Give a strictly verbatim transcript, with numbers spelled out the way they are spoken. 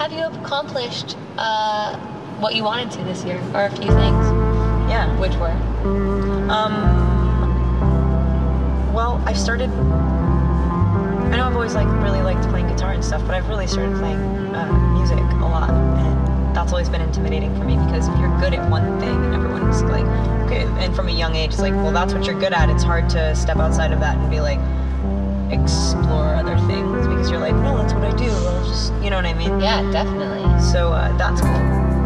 have you accomplished uh, what you wanted to this year, or a few things? Yeah. Which were? Um, well, I've started, I know I've always like really liked playing guitar and stuff, but I've really started playing uh, music a lot, and that's always been intimidating for me, because if you're good at one thing and everyone's like, okay, and from a young age it's like, well, that's what you're good at, it's hard to step outside of that and be like, explore other things, because you're like, no, that's what I do, I'll just, you know what I mean? Yeah, definitely. So uh, that's cool.